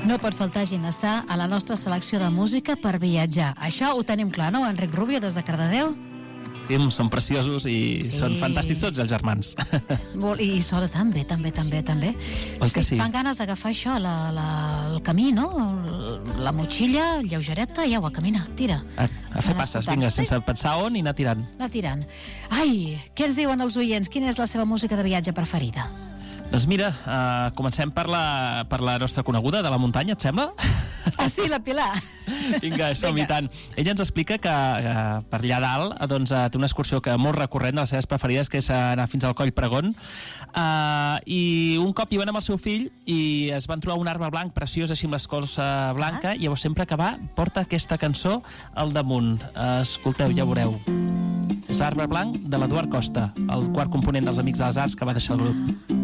No pot faltar Ginestar a la nostra selecció de música per viatjar. Això ho tenim clar, no, Enric Rubio, des de Cardedeu? Sí, són preciosos i són fantàstics tots els germans. I sona també. Oi que sí? Fan ganes d'agafar això, el camí, no? La motxilla, lleugereta, i au, a caminar, tira. A fer passes, vinga, sense pensar on i anar tirant. Ai, què ens diuen els oients? Quina és la seva música de viatge preferida? Doncs mira, comencem per la nostra coneguda de la muntanya, et sembla? Ah, sí, la Pilar. Vinga, som-hi tant. Ella ens explica que per allà dalt doncs, té una excursió que molt recurrent de les seves preferides, que és anar fins al Coll Pregón, i un cop hi van amb el seu fill i es van trobar un arbre blanc preciós així amb l'escorça blanca, i llavors sempre que va porta aquesta cançó al damunt. Escolteu, ja veureu. És Arbre blanc de l'Eduard Costa, el quart component dels Amics de les Arts que va deixar el grup.